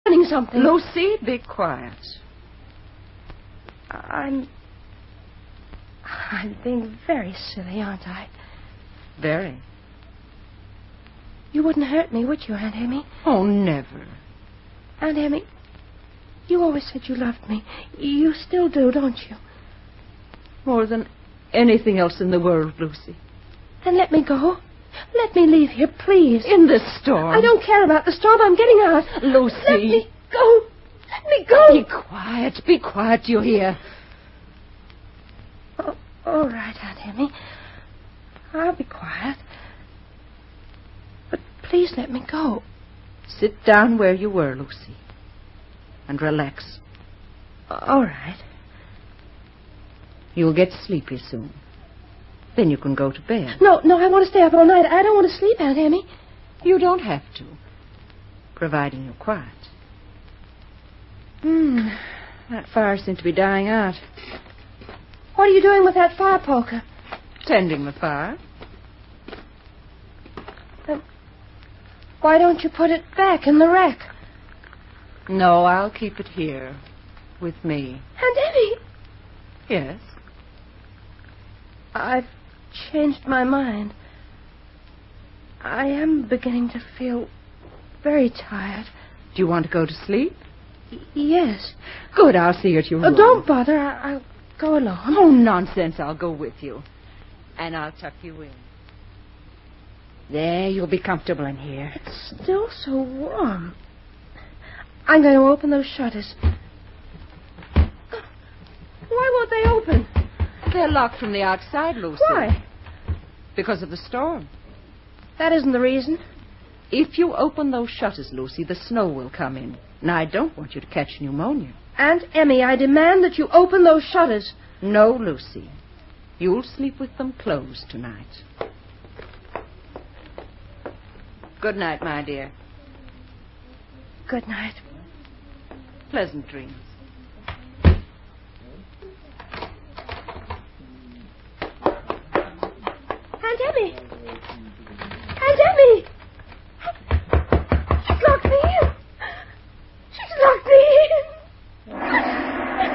doing something. Lucy, be quiet. I'm being very silly, aren't I? Very. You wouldn't hurt me, would you, Aunt Emmy? Oh, never. Aunt Emmy, you always said you loved me. You still do, don't you? More than anything else in the world, Lucy. Then let me go. Let me leave here, please. In the storm. I don't care about the storm. I'm getting out. Lucy. Let me go. Let me go. Be quiet. Be quiet, you hear? Oh, all right, Aunt Emmy. I'll be quiet. But please let me go. Sit down where you were, Lucy. And relax. All right. You'll get sleepy soon. Then you can go to bed. No, I want to stay up all night. I don't want to sleep, Aunt Emmy. You don't have to. Providing you're quiet. That fire seems to be dying out. What are you doing with that fire poker? Tending the fire. Why don't you put it back in the rack? No, I'll keep it here. With me. Aunt Emmy! Yes? I've changed my mind. I am beginning to feel very tired. Do you want to go to sleep? Yes. Good, I'll see you at your room. Don't bother. I'll go alone. Oh, nonsense. I'll go with you. And I'll tuck you in. There, you'll be comfortable in here. It's still so warm. I'm going to open those shutters. Why won't they open? They're locked from the outside, Lucy. Why? Because of the storm. That isn't the reason. If you open those shutters, Lucy, the snow will come in. And I don't want you to catch pneumonia. Aunt Emmy, I demand that you open those shutters. No, Lucy. You'll sleep with them closed tonight. Good night, my dear. Good night. Pleasant dreams. Aunt Emmy! Aunt Emmy!